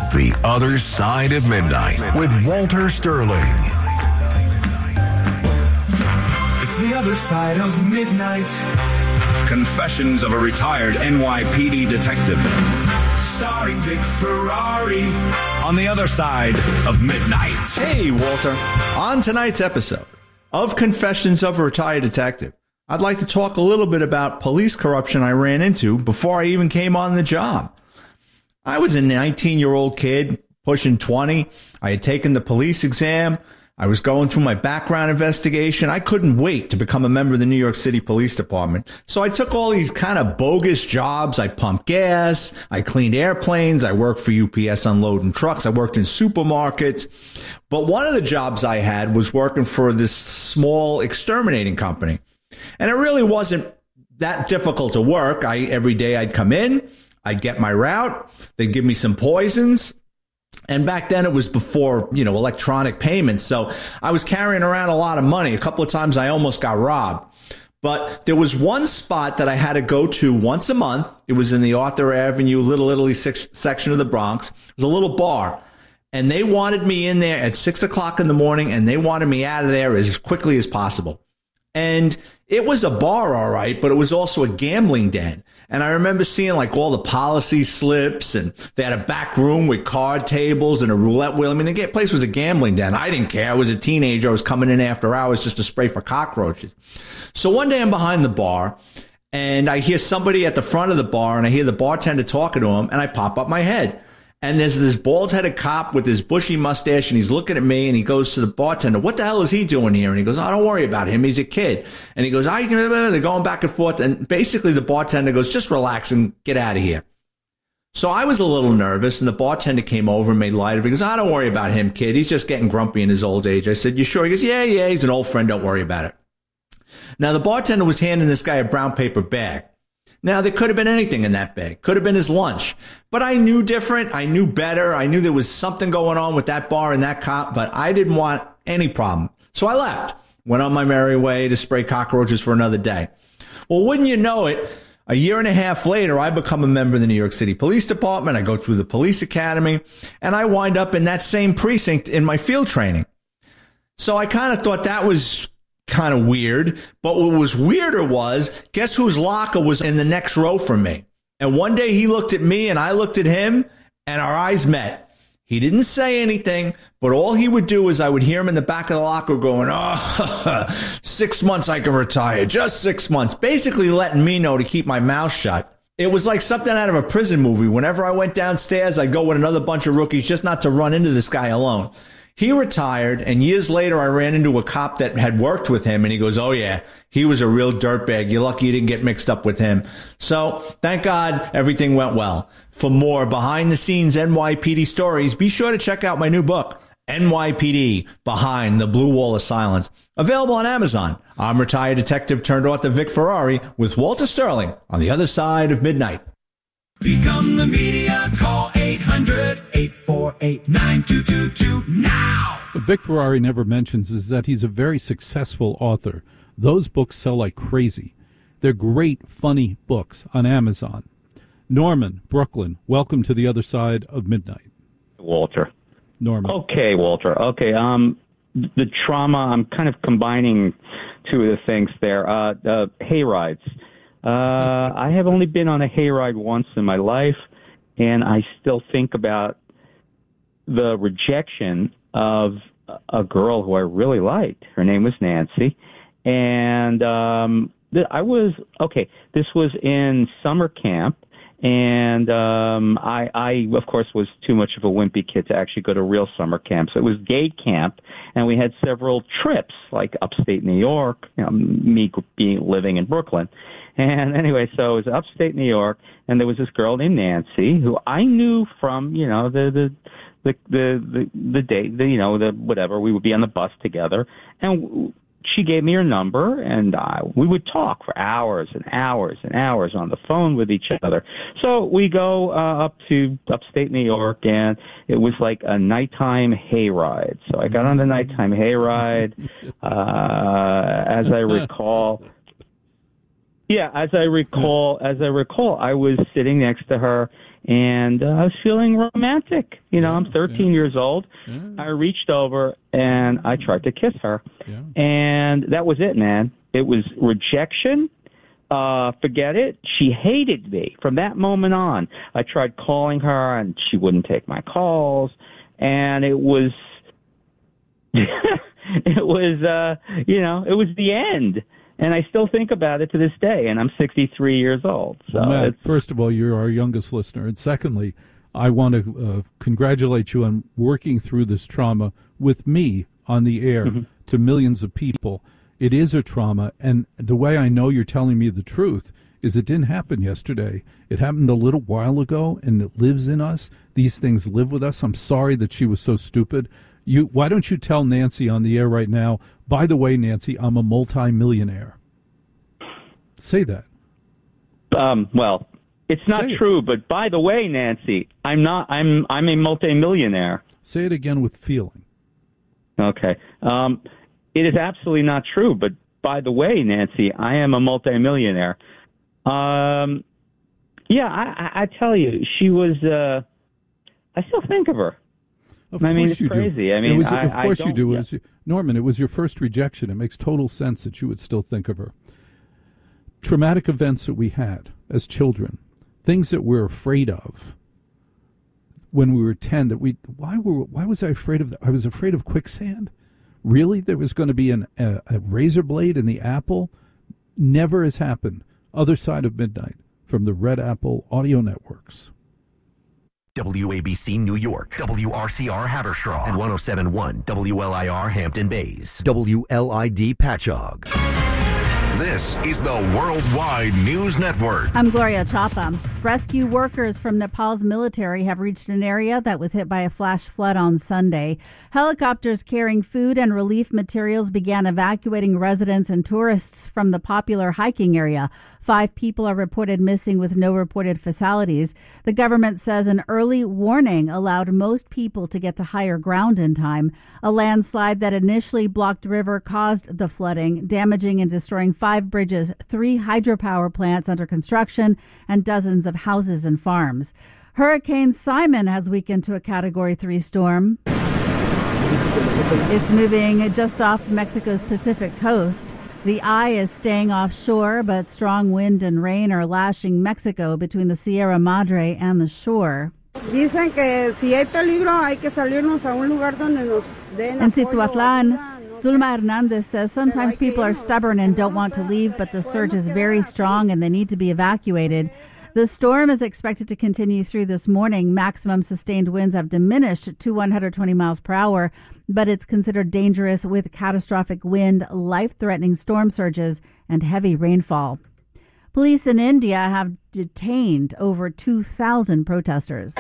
The Other Side of Midnight with Walter Sterling. It's The Other Side of Midnight. Confessions of a retired NYPD detective. Starring Vic Ferrari on The Other Side of Midnight. Hey, Walter. On tonight's episode of Confessions of a Retired Detective, I'd like to talk a little bit about police corruption I ran into before I even came on the job. I was a 19-year-old kid, pushing 20. I had taken the police exam. I was going through my background investigation. I couldn't wait to become a member of the New York City Police Department. So I took all these kind of bogus jobs. I pumped gas. I cleaned airplanes. I worked for UPS unloading trucks. I worked in supermarkets. But one of the jobs I had was working for this small exterminating company. And it really wasn't that difficult to work. Every day I'd come in. I'd get my route. They'd give me some poisons. And back then it was before, electronic payments. So I was carrying around a lot of money. A couple of times I almost got robbed. But there was one spot that I had to go to once a month. It was in the Arthur Avenue, Little Italy section of the Bronx. It was a little bar. And they wanted me in there at 6 o'clock in the morning, and they wanted me out of there as quickly as possible. And it was a bar, all right, but it was also a gambling den. And I remember seeing like all the policy slips, and they had a back room with card tables and a roulette wheel. I mean, the place was a gambling den. I didn't care. I was a teenager. I was coming in after hours just to spray for cockroaches. So one day I'm behind the bar, and I hear somebody at the front of the bar, and I hear the bartender talking to him, and I pop up my head. And there's this bald-headed cop with his bushy mustache, and he's looking at me, and he goes to the bartender, "What the hell is he doing here?" And he goes, "Oh, don't worry about him. He's a kid." And he goes, they're going back and forth. And basically the bartender goes, "Just relax and get out of here." So I was a little nervous, and the bartender came over and made light of it. He goes, don't worry about him, kid. He's just getting grumpy in his old age. I said, "You sure?" He goes, yeah, he's an old friend. Don't worry about it. Now, the bartender was handing this guy a brown paper bag. Now, there could have been anything in that bag. Could have been his lunch. But I knew different. I knew better. I knew there was something going on with that bar and that cop, but I didn't want any problem. So I left. Went on my merry way to spray cockroaches for another day. Well, wouldn't you know it, a year and a half later, I become a member of the New York City Police Department. I go through the police academy, and I wind up in that same precinct in my field training. So I kind of thought that was kind of weird, but what was weirder was, guess whose locker was in the next row from me? And one day he looked at me and I looked at him, and our eyes met. He didn't say anything, but all he would do is I would hear him in the back of the locker going, 6 months I can retire, just 6 months, basically letting me know to keep my mouth shut. It was like something out of a prison movie. Whenever I went downstairs, I'd go with another bunch of rookies just not to run into this guy alone. He retired, and years later I ran into a cop that had worked with him, and he goes, "Oh yeah, he was a real dirtbag. You're lucky you didn't get mixed up with him." So, thank God, everything went well. For more behind-the-scenes NYPD stories, be sure to check out my new book, NYPD, Behind the Blue Wall of Silence. Available on Amazon. I'm retired detective turned author Vic Ferrari with Walter Sterling on The Other Side of Midnight. Become the media. Call 800-848-9222 now. What Vic Ferrari never mentions is that he's a very successful author. Those books sell like crazy. They're great, funny books on Amazon. Norman, Brooklyn, welcome to The Other Side of Midnight. Walter. Norman. Okay, Walter. Okay, the trauma, I'm kind of combining two of the things there. Hay rides. I have only been on a hayride once in my life, and I still think about the rejection of a girl who I really liked. Her name was Nancy, and this was in summer camp, and I, of course, was too much of a wimpy kid to actually go to real summer camp. So it was gay camp, and we had several trips, like upstate New York, me living in Brooklyn. And anyway, so it was upstate New York, and there was this girl named Nancy who I knew from, the day, whatever. We would be on the bus together, and she gave me her number, and we would talk for hours and hours and hours on the phone with each other. So we go up to upstate New York, and it was like a nighttime hayride. So I got on the nighttime hayride, as I recall. Yeah, as I recall, I was sitting next to her, and I was feeling romantic. I'm 13 years old. Yeah. I reached over and I tried to kiss her, and that was it, man. It was rejection. Forget it. She hated me from that moment on. I tried calling her, and she wouldn't take my calls, and it was, it was the end. And I still think about it to this day, and I'm 63 years old. So Matt, first of all, you're our youngest listener. And secondly, I want to congratulate you on working through this trauma with me on the air to millions of people. It is a trauma, and the way I know you're telling me the truth is it didn't happen yesterday. It happened a little while ago, and it lives in us. These things live with us. I'm sorry that she was so stupid. Why don't you tell Nancy on the air right now, by the way, Nancy, I'm a multi-millionaire. Say that. Well, it's not true, but by the way, Nancy, I'm not. I'm a multi-millionaire. Say it again with feeling. Okay. It is absolutely not true, but by the way, Nancy, I am a multi-millionaire. I tell you, she was. I still think of her. Of course it's you crazy. do. I mean, of course you do. Yeah. Norman, it was your first rejection. It makes total sense that you would still think of her. Traumatic events that we had as children, things that we're afraid of when we were 10. Why was I afraid of that? I was afraid of quicksand. Really, there was going to be a razor blade in the apple. Never has happened. Other Side of Midnight from the Red Apple Audio Networks. WABC New York, WRCR Haverstraw, and 107.1 WLIR Hampton Bays, WLID Patchogue. This is the Worldwide News Network. I'm Gloria Chapa. Rescue workers from Nepal's military have reached an area that was hit by a flash flood on Sunday. Helicopters carrying food and relief materials began evacuating residents and tourists from the popular hiking area. 5 people are reported missing with no reported fatalities. The government says an early warning allowed most people to get to higher ground in time. A landslide that initially blocked the river caused the flooding, damaging and destroying 5 bridges, 3 hydropower plants under construction, and dozens of houses and farms. Hurricane Simon has weakened to a Category 3 storm. It's moving just off Mexico's Pacific coast. The eye is staying offshore, but strong wind and rain are lashing Mexico between the Sierra Madre and the shore. Dicen que si hay peligro hay que salirnos a un lugar donde nos den apoyo. In Situatlán, Zulma Hernandez says sometimes people are stubborn and don't want to leave, but the surge is very strong and they need to be evacuated. The storm is expected to continue through this morning. Maximum sustained winds have diminished to 120 miles per hour, but it's considered dangerous with catastrophic wind, life-threatening storm surges, and heavy rainfall. Police in India have detained over 2,000 protesters.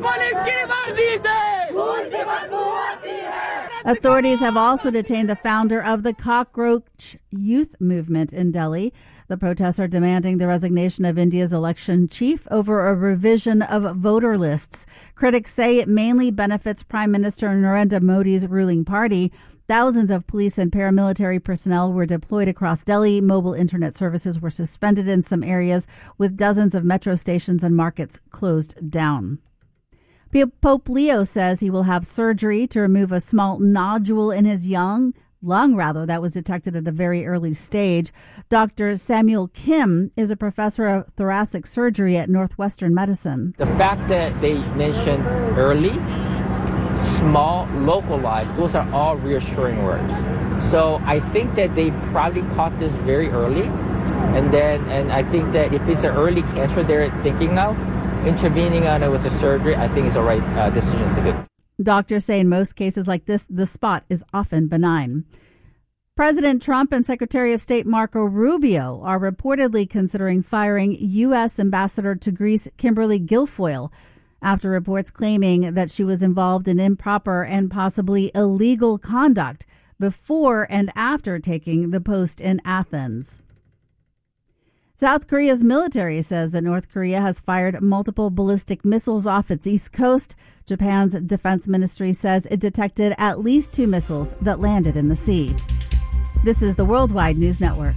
Authorities have also detained the founder of the Cockroach Youth Movement in Delhi. The protests are demanding the resignation of India's election chief over a revision of voter lists. Critics say it mainly benefits Prime Minister Narendra Modi's ruling party. Thousands of police and paramilitary personnel were deployed across Delhi. Mobile internet services were suspended in some areas, with dozens of metro stations and markets closed down. Pope Leo says he will have surgery to remove a small nodule in his lung that was detected at a very early stage. Dr. Samuel Kim is a professor of thoracic surgery at Northwestern Medicine. The fact that they mentioned early, small, localized, those are all reassuring words. So I think that they probably caught this very early. And I think that if it's an early cancer they're thinking of, intervening on it with a surgery, I think is the right decision to do. Doctors say in most cases like this, the spot is often benign. President Trump and Secretary of State Marco Rubio are reportedly considering firing U.S. Ambassador to Greece Kimberly Guilfoyle after reports claiming that she was involved in improper and possibly illegal conduct before and after taking the post in Athens. South Korea's military says that North Korea has fired multiple ballistic missiles off its east coast. Japan's defense ministry says it detected at least 2 missiles that landed in the sea. This is the Worldwide News Network.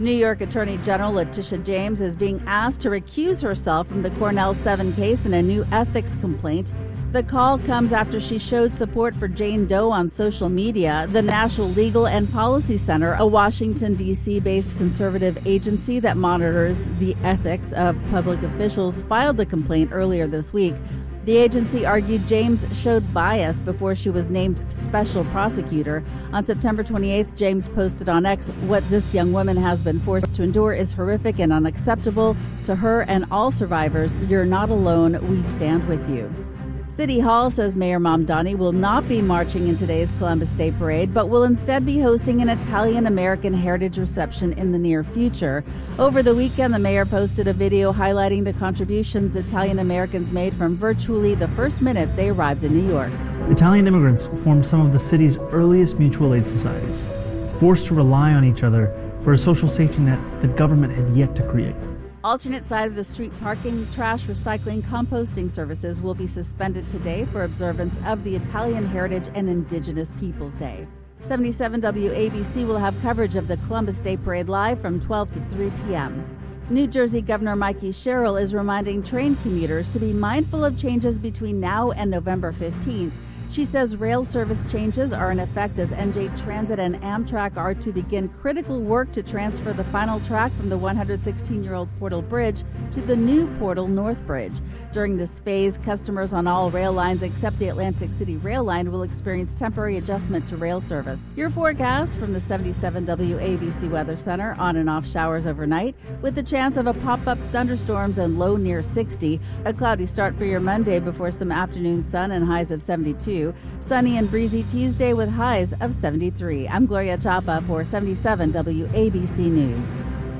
New York Attorney General Letitia James is being asked to recuse herself from the Cornell 7 case in a new ethics complaint. The call comes after she showed support for Jane Doe on social media. The National Legal and Policy Center, a Washington, D.C.-based conservative agency that monitors the ethics of public officials, filed the complaint earlier this week. The agency argued James showed bias before she was named special prosecutor. On September 28th, James posted on X, "What this young woman has been forced to endure is horrific and unacceptable. To her and all survivors, you're not alone. We stand with you." City Hall says Mayor Mamdani will not be marching in today's Columbus Day Parade, but will instead be hosting an Italian-American heritage reception in the near future. Over the weekend, the mayor posted a video highlighting the contributions Italian-Americans made from virtually the first minute they arrived in New York. Italian immigrants formed some of the city's earliest mutual aid societies, forced to rely on each other for a social safety net the government had yet to create. Alternate side of the street parking, trash, recycling, composting services will be suspended today for observance of the Italian Heritage and Indigenous Peoples Day. 77 WABC will have coverage of the Columbus Day Parade live from 12 to 3 p.m. New Jersey Governor Mikey Sherrill is reminding train commuters to be mindful of changes between now and November 15th. She says rail service changes are in effect as NJ Transit and Amtrak are to begin critical work to transfer the final track from the 116-year-old Portal Bridge to the new Portal North Bridge. During this phase, customers on all rail lines except the Atlantic City Rail Line will experience temporary adjustment to rail service. Your forecast from the 77 WABC Weather Center: on and off showers overnight with the chance of a pop-up thunderstorms and low near 60. A cloudy start for your Monday before some afternoon sun and highs of 72. Sunny and breezy Tuesday with highs of 73. I'm Gloria Chapa for 77 WABC News.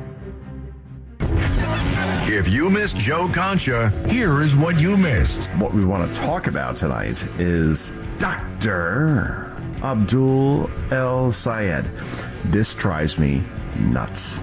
If you missed Joe Concha, here is what you missed. What we want to talk about tonight is Dr. Abdul El Sayed. This drives me nuts.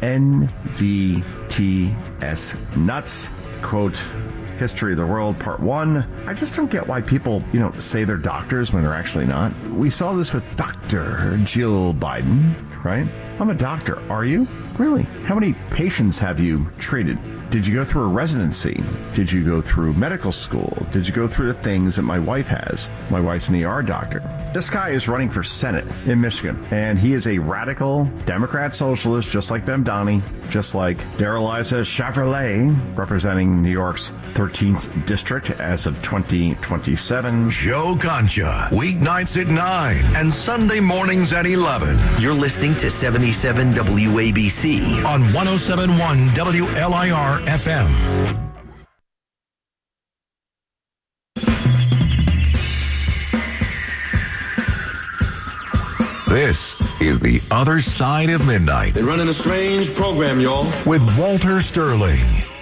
NVTS nuts. Quote, History of the World, Part 1. I just don't get why people, say they're doctors when they're actually not. We saw this with Dr. Jill Biden, right? I'm a doctor. Are you? Really? How many patients have you treated? Did you go through a residency? Did you go through medical school? Did you go through the things that my wife has? My wife's an ER doctor. This guy is running for Senate in Michigan, and he is a radical Democrat socialist, just like Mamdani, just like Darrell Issa Chevrolet, representing New York's 13th district as of 2027. Joe Concha, weeknights at 9 and Sunday mornings at 11. You're listening to 77 WABC on 107.1 WLIR FM. This is The Other Side of Midnight. They're running a strange program, y'all. With Walter Sterling.